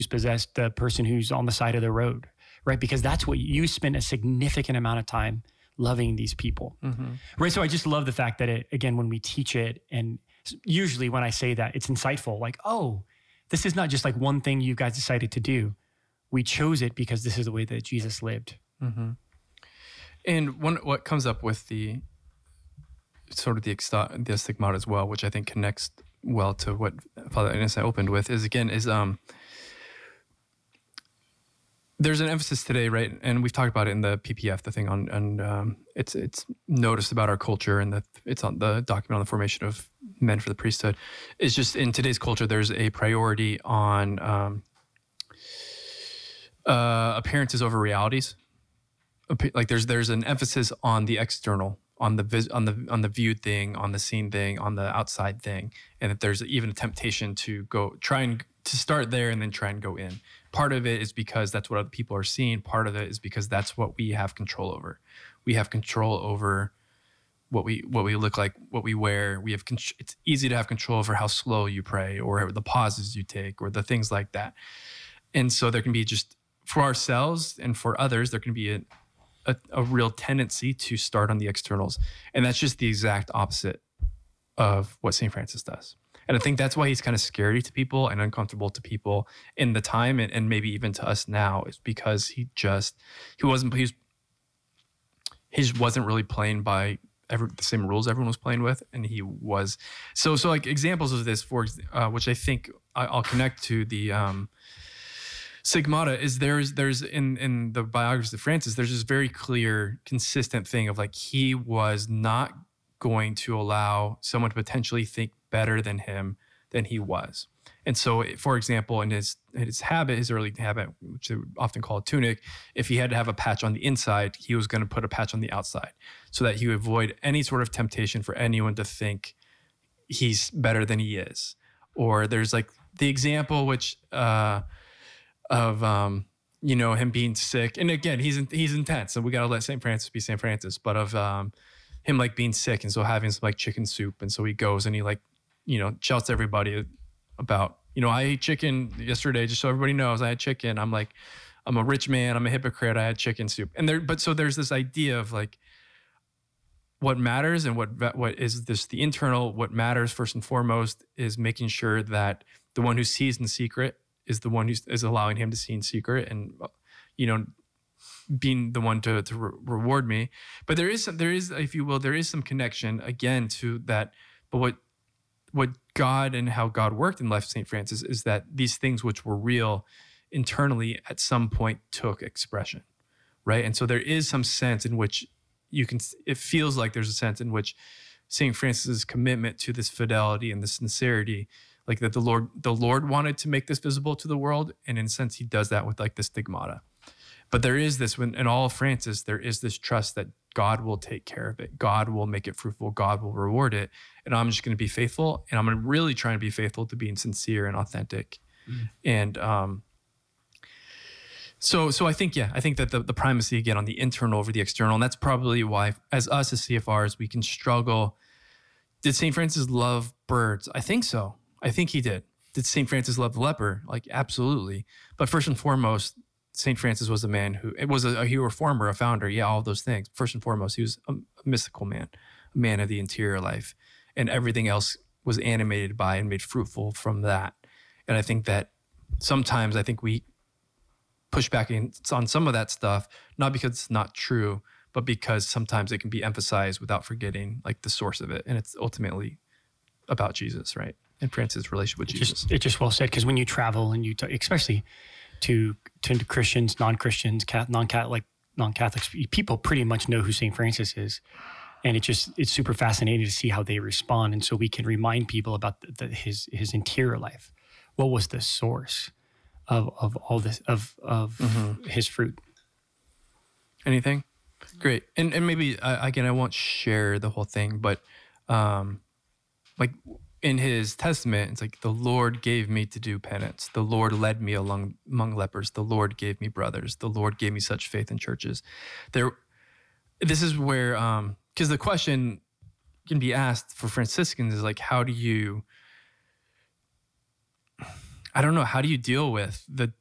possessed the person who's on the side of the road, right? Because that's what you spend a significant amount of time loving these people, right? So I just love the fact that again, when we teach it, and usually when I say that, it's insightful, like, oh, this is not just like one thing you guys decided to do. We chose it because this is the way that Jesus lived. And what comes up with the sort of the stigmata as well, which I think connects well to what Father Innocent opened with, is there's an emphasis today, right? And we've talked about it in the PPF, the thing on it's noticed about our culture, and it's on the document on the formation of men for the priesthood. It's just in today's culture, there's a priority on appearances over realities. Like there's an emphasis on the external, on the viewed thing, on the seen thing, on the outside thing, and that there's even a temptation to to start there and then try and go in. Part of it is because that's what other people are seeing. Part of it is because that's what we have control over. We have control over what we look like, what we wear. It's easy to have control over how slow you pray, or the pauses you take, or the things like that. And so there can be, just for ourselves and for others, there can be a real tendency to start on the externals. And that's just the exact opposite of what St. Francis does. And I think that's why he's kind of scary to people and uncomfortable to people in the time, and maybe even to us now, is because he wasn't really playing by the same rules everyone was playing with. And he was, so like examples of this, which I think I'll connect to the, Stigmata, is there's in the biographies of Francis, there's this very clear, consistent thing of like, he was not going to allow someone to potentially think better than him than he was. And so, for example, in his early habit, which they would often call a tunic, if he had to have a patch on the inside, he was going to put a patch on the outside, so that he would avoid any sort of temptation for anyone to think he's better than he is. Or there's like the example, which of him being sick, and again, he's intense, so we got to let St. Francis be St. Francis, but of him like being sick, and so having some like chicken soup, and so he goes and he like shouts to everybody about, I ate chicken yesterday, just so everybody knows I had chicken. I'm a rich man, I'm a hypocrite, I had chicken soup. And so there's this idea of like, what matters and what is this, the internal, what matters first and foremost is making sure that the one who sees in secret is the one who is allowing him to see in secret, and being the one to reward me. But there is, if you will, there is some connection again to that. But what God and how God worked in the life of St. Francis is that these things which were real internally at some point took expression, right? And so there is some sense in which it feels like there's a sense in which St. Francis's commitment to this fidelity and this sincerity, like that the Lord wanted to make this visible to the world, and in a sense he does that with like the stigmata. But there is this, in all of Francis, there is this trust that God will take care of it. God will make it fruitful. God will reward it. And I'm just going to be faithful, and I'm going to really try and be faithful to being sincere and authentic. And so I think that the primacy again on the internal over the external, and that's probably why as CFRs, we can struggle. Did St. Francis love birds? I think so. I think he did. Did St. Francis love the leper? Like, absolutely. But first and foremost, St. Francis was a man who, it was a reformer, a founder. Yeah, all of those things. First and foremost, he was a mystical man, a man of the interior life. And everything else was animated by and made fruitful from that. And I think that sometimes we push back on some of that stuff, not because it's not true, but because sometimes it can be emphasized without forgetting like the source of it. And it's ultimately about Jesus, right? And Francis' relationship with Jesus. It's just well said, because when you travel and you especially to Christians, non-Christians, non-Catholics, people pretty much know who St. Francis is. And it's super fascinating to see how they respond. And so we can remind people about his interior life. What was the source of all this, of his fruit? Anything? Great. And maybe, again, I won't share the whole thing, but like in his testament, it's like, the Lord gave me to do penance. The Lord led me among lepers. The Lord gave me brothers. The Lord gave me such faith in churches. This is where, because the question can be asked for Franciscans is like, how do you I don't know, how do you deal with the